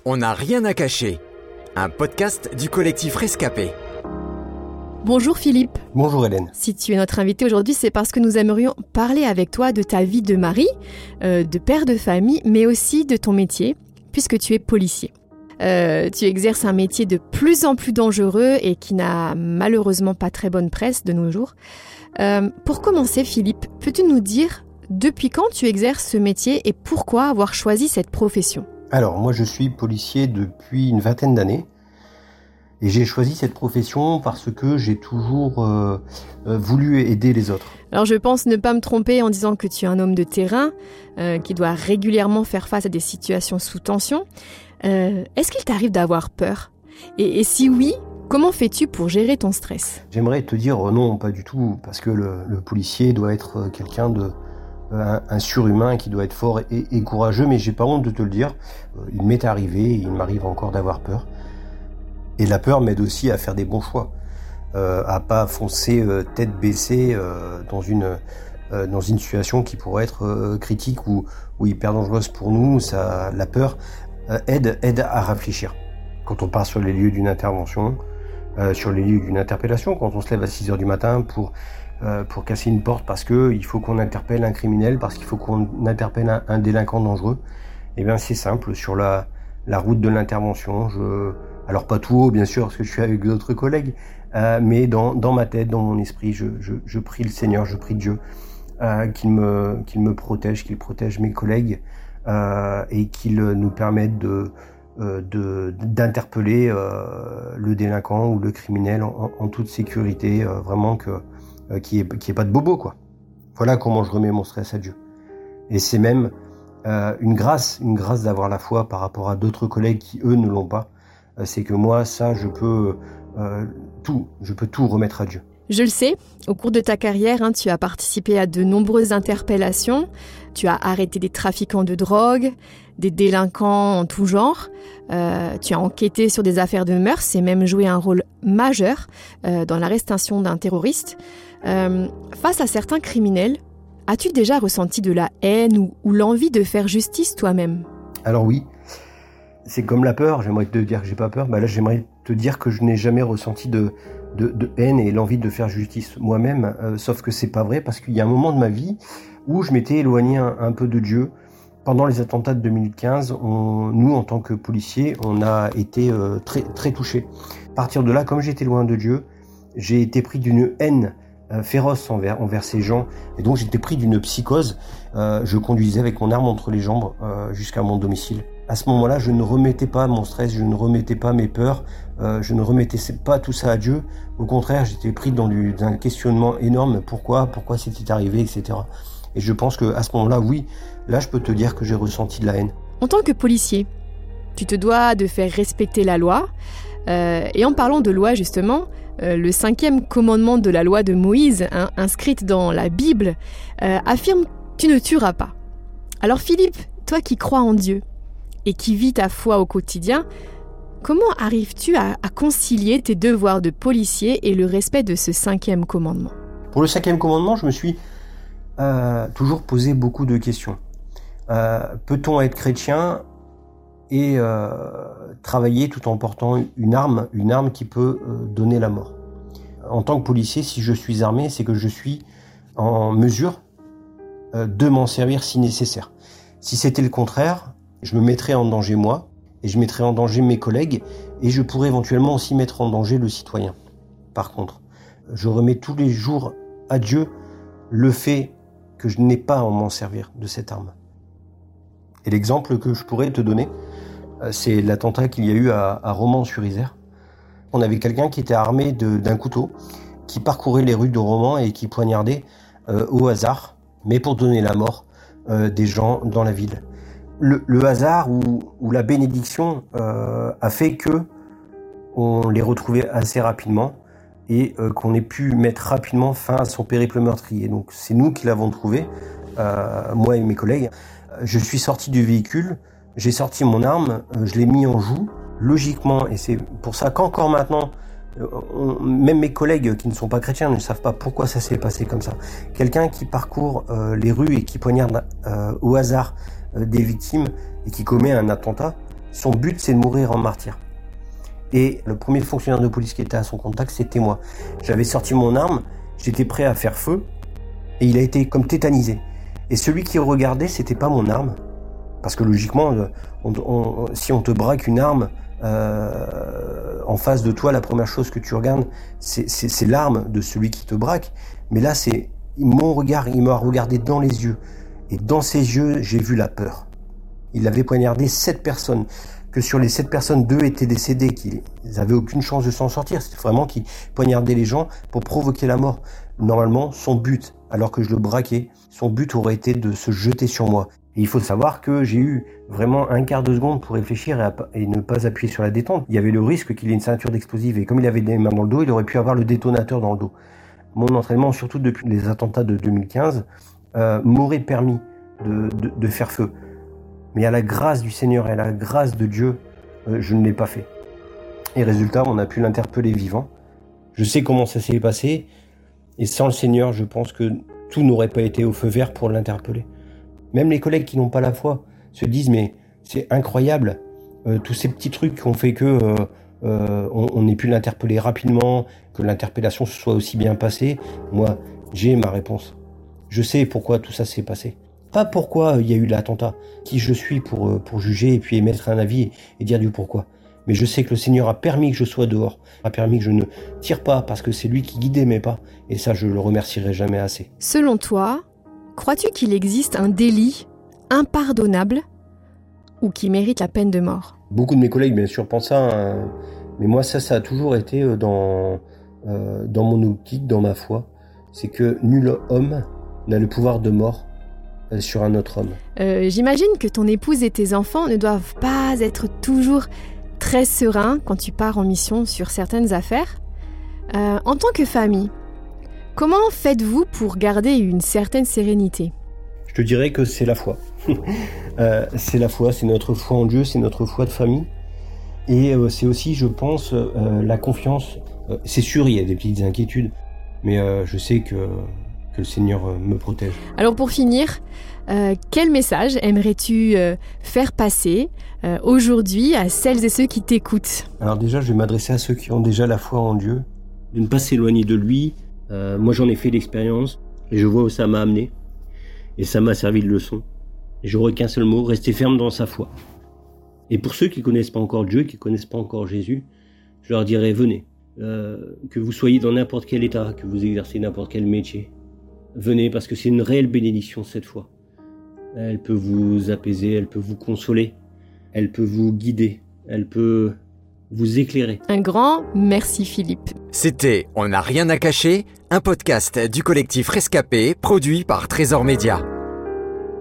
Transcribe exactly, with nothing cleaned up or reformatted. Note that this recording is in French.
On n'a rien à cacher. Un podcast du collectif Rescapé. Bonjour Philippe. Bonjour Hélène. Si tu es notre invité aujourd'hui, c'est parce que nous aimerions parler avec toi de ta vie de mari, euh, de père de famille, mais aussi de ton métier, puisque tu es policier. Euh, tu exerces un métier de plus en plus dangereux et qui n'a malheureusement pas très bonne presse de nos jours. Euh, pour commencer, Philippe, peux-tu nous dire depuis quand tu exerces ce métier et pourquoi avoir choisi cette profession ? Alors, moi je suis policier depuis une vingtaine d'années et j'ai choisi cette profession parce que j'ai toujours euh, euh, voulu aider les autres. Alors je pense ne pas me tromper en disant que tu es un homme de terrain euh, qui doit régulièrement faire face à des situations sous tension. Euh, est-ce qu'il t'arrive d'avoir peur ? et, et si oui, comment fais-tu pour gérer ton stress ? J'aimerais te dire euh, non, pas du tout, parce que le, le policier doit être euh, quelqu'un de un, un surhumain qui doit être fort et, et courageux, mais j'ai pas honte de te le dire. Euh, il m'est arrivé, et il m'arrive encore d'avoir peur. Et la peur m'aide aussi à faire des bons choix, euh, à pas foncer euh, tête baissée euh, dans une euh, dans une situation qui pourrait être euh, critique ou, ou hyper dangereuse pour nous. Ça, la peur euh, aide aide à réfléchir. Quand on part sur les lieux d'une intervention, euh, sur les lieux d'une interpellation, quand on se lève à six heures du matin pour euh, pour casser une porte parce que il faut qu'on interpelle un criminel, parce qu'il faut qu'on interpelle un, un délinquant dangereux, eh bien c'est simple. Sur la la route de l'intervention, je alors pas tout haut bien sûr parce que je suis avec d'autres collègues, euh, mais dans dans ma tête, dans mon esprit, je je, je prie le Seigneur, je prie Dieu euh, qu'il me qu'il me protège, qu'il protège mes collègues euh, et qu'il nous permette de euh, de d'interpeller euh, le délinquant ou le criminel en, en toute sécurité, euh, vraiment que euh, qu'il y ait qu'il y ait pas de bobo quoi. Voilà comment je remets mon stress à Dieu. Et c'est même euh, une grâce, une grâce d'avoir la foi par rapport à d'autres collègues qui eux ne l'ont pas. C'est que moi, ça, je peux euh, tout, je peux tout remettre à Dieu. Je le sais, au cours de ta carrière, hein, tu as participé à de nombreuses interpellations. Tu as arrêté des trafiquants de drogue, des délinquants en tout genre. Euh, tu as enquêté sur des affaires de mœurs et même joué un rôle majeur euh, dans l'arrestation d'un terroriste. Euh, face à certains criminels, as-tu déjà ressenti de la haine ou, ou l'envie de faire justice toi-même ? Alors oui. C'est comme la peur, j'aimerais te dire que j'ai pas peur, bah là j'aimerais te dire que je n'ai jamais ressenti de, de, de haine et l'envie de faire justice moi-même, euh, sauf que c'est pas vrai parce qu'il y a un moment de ma vie où je m'étais éloigné un, un peu de Dieu. Pendant les attentats de deux mille quinze, on, nous en tant que policiers, on a été euh, très, très touchés. À partir de là, comme j'étais loin de Dieu, j'ai été pris d'une haine euh, féroce envers, envers ces gens et donc j'étais pris d'une psychose. Euh, je conduisais avec mon arme entre les jambes euh, jusqu'à mon domicile. À ce moment-là, je ne remettais pas mon stress, je ne remettais pas mes peurs, euh, je ne remettais pas tout ça à Dieu. Au contraire, j'étais pris dans, du, dans un questionnement énorme. Pourquoi Pourquoi c'était arrivé, et cetera. Et je pense qu'à ce moment-là, oui, là, je peux te dire que j'ai ressenti de la haine. En tant que policier, tu te dois de faire respecter la loi. Euh, et en parlant de loi, justement, euh, le cinquième commandement de la loi de Moïse, hein, inscrite dans la Bible, euh, affirme « Tu ne tueras pas ». Alors Philippe, toi qui crois en Dieu, et qui vit ta foi au quotidien, comment arrives-tu à, à concilier tes devoirs de policier et le respect de ce cinquième commandement ? Pour le cinquième commandement, je me suis euh, toujours posé beaucoup de questions. Euh, peut-on être chrétien et euh, travailler tout en portant une arme, une arme qui peut euh, donner la mort ? En tant que policier, si je suis armé, c'est que je suis en mesure euh, de m'en servir si nécessaire. Si c'était le contraire, je me mettrais en danger moi, et je mettrais en danger mes collègues, et je pourrais éventuellement aussi mettre en danger le citoyen. Par contre, je remets tous les jours à Dieu le fait que je n'ai pas à m'en servir de cette arme. Et l'exemple que je pourrais te donner, c'est l'attentat qu'il y a eu à, à Romans-sur-Isère. On avait quelqu'un qui était armé de, d'un couteau, qui parcourait les rues de Romans et qui poignardait euh, au hasard, mais pour donner la mort euh, des gens dans la ville. Le, le hasard ou, ou la bénédiction euh, a fait que on les retrouvait assez rapidement et euh, qu'on ait pu mettre rapidement fin à son périple meurtrier. Donc c'est nous qui l'avons trouvé, euh, moi et mes collègues. Je suis sorti du véhicule, j'ai sorti mon arme, euh, je l'ai mis en joue. Logiquement, et c'est pour ça qu'encore maintenant, euh, on, même mes collègues qui ne sont pas chrétiens ne savent pas pourquoi ça s'est passé comme ça. Quelqu'un qui parcourt euh, les rues et qui poignarde euh, au hasard des victimes et qui commet un attentat, Son but, c'est de mourir en martyr. Et le premier fonctionnaire de police qui était à son contact, c'était moi. J'avais sorti mon arme, j'étais prêt à faire feu, et il a été comme tétanisé. Et celui qui regardait, c'était pas mon arme. Parce que logiquement, on, on, si on te braque une arme euh, en face de toi, la première chose que tu regardes, c'est, c'est, c'est l'arme de celui qui te braque. Mais là, c'est mon regard, il m'a regardé dans les yeux. Et dans ses yeux, j'ai vu la peur. Il avait poignardé sept personnes. Que sur les sept personnes, deux étaient décédées, qu'ils n'avaient aucune chance de s'en sortir. C'était vraiment qu'il poignardait les gens pour provoquer la mort. Normalement, son but, alors que je le braquais, son but aurait été de se jeter sur moi. Et il faut savoir que j'ai eu vraiment un quart de seconde pour réfléchir et, à, et ne pas appuyer sur la détente. Il y avait le risque qu'il ait une ceinture d'explosifs. Et comme il avait des mains dans le dos, il aurait pu avoir le détonateur dans le dos. Mon entraînement, surtout depuis les attentats de deux mille quinze, euh, m'aurait permis de, de, de faire feu. Mais à la grâce du Seigneur et à la grâce de Dieu, euh, je ne l'ai pas fait. Et résultat, on a pu l'interpeller vivant. Je sais comment ça s'est passé. Et sans le Seigneur, je pense que tout n'aurait pas été au feu vert pour l'interpeller. Même les collègues qui n'ont pas la foi se disent, mais c'est incroyable, euh, tous ces petits trucs qui ont fait que euh, euh, on, on ait pu l'interpeller rapidement, que l'interpellation se soit aussi bien passée. Moi, j'ai ma réponse. Je sais pourquoi tout ça s'est passé. Pas pourquoi il y a eu l'attentat, qui je suis pour, pour juger et puis émettre un avis et, et dire du pourquoi. Mais je sais que le Seigneur a permis que je sois dehors, a permis que je ne tire pas parce que c'est lui qui guidait mes pas. Et ça, je le remercierai jamais assez. Selon toi, crois-tu qu'il existe un délit impardonnable ou qui mérite la peine de mort ? Beaucoup de mes collègues, bien sûr, pensent ça, hein, mais moi, ça, ça a toujours été dans, euh, dans mon optique, dans ma foi. C'est que nul homme n'a le pouvoir de mort sur un autre homme. Euh, j'imagine que ton épouse et tes enfants ne doivent pas être toujours très sereins quand tu pars en mission sur certaines affaires. Euh, en tant que famille, comment faites-vous pour garder une certaine sérénité ? Je te dirais que c'est la foi. euh, c'est la foi, c'est notre foi en Dieu, c'est notre foi de famille. Et euh, c'est aussi, je pense, euh, la confiance. Euh, c'est sûr, il y a des petites inquiétudes, mais euh, je sais que, que le Seigneur euh, me protège. Alors pour finir, euh, quel message aimerais-tu euh, faire passer euh, aujourd'hui à celles et ceux qui t'écoutent ? Alors déjà, je vais m'adresser à ceux qui ont déjà la foi en Dieu, de ne pas s'éloigner de lui. Euh, moi, j'en ai fait l'expérience et je vois où ça m'a amené. Et ça m'a servi de leçon. Et j'aurais qu'un seul mot, rester ferme dans sa foi. Et pour ceux qui ne connaissent pas encore Dieu, qui ne connaissent pas encore Jésus, je leur dirais, venez. Euh, que vous soyez dans n'importe quel état, que vous exercez n'importe quel métier. Venez, parce que c'est une réelle bénédiction cette foi. Elle peut vous apaiser, elle peut vous consoler, elle peut vous guider, elle peut vous éclairer. Un grand merci Philippe. C'était On n'a rien à cacher, un podcast du collectif Rescapé, produit par Trésor Média.